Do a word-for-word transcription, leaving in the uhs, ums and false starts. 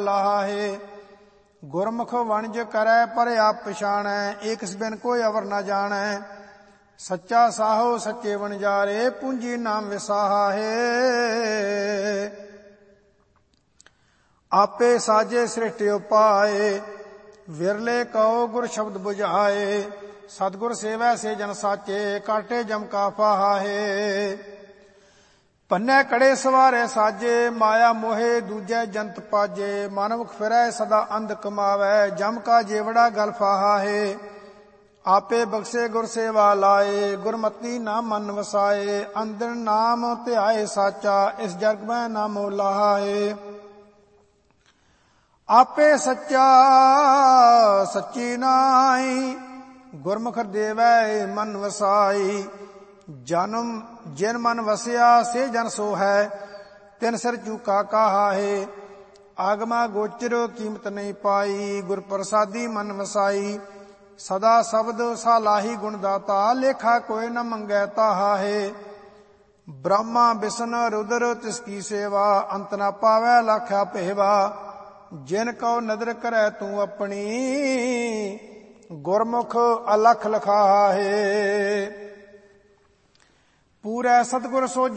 लाहे। गुरमुख वणज करै पर आप पछाणै, एक बिन कोई अवर न जाणै। सच्चा साहो सच्चे वणजारे, पूंजी नाम विसाहा है। आपे साजे सृष्टि उपाए, विरले कहो गुर शब्द बुझाए। सतगुर सेवै से जन साचे, काटे जम का फाहा है। ਪੰਨੇ ਕੜੇ ਸਵਾਰੇ ਸਾਜੇ, ਮਾਇਆ ਮੋਹੇ ਦੂਜੇ ਜੰਤ ਪਾਜੇ। ਮਨਮੁਖ ਫਿਰੈ ਸਦਾ ਅੰਧ ਕਮਾਵੈ, ਜਮ ਕਾ ਜੇਵੜਾ ਗਲ ਫਾਹਾ ਹੈ। ਆਪੇ ਬਖਸ਼ੇ ਗੁਰ ਸੇਵਾ ਲਾਏ, ਗੁਰਮਤੀ ਨਾ ਮਨ ਵਸਾਏ। ਅੰਦਰ ਨਾਮ ਧਿਆਏ ਸਾਚਾ, ਇਸ ਜਗ ਮੈਂ ਨਾ ਮੋਲਾਹਾ ਹੈ। ਆਪੇ ਸੱਚਾ ਸੱਚੀ ਨਾਈ, ਗੁਰਮੁਖ ਦੇਵੈ ਮਨ ਵਸਾਈ। जन्म जिन मन वसिया से जन सो है, तिन सिर चूका कहा है। आगमा गोचर कीमत नहीं पाई, गुर प्रसादी मन वसाई। सदा शब्द सालाही गुण दाता, लेखा कोई न मंगै ताहा है। ब्रह्मा विष्णु रुद्र तिसकी सेवा, अंत न पावै लाख्या पेवा। जिन को नदर करे तू अपनी, गुरमुख अलख लखा है। पूरै सतगुर सो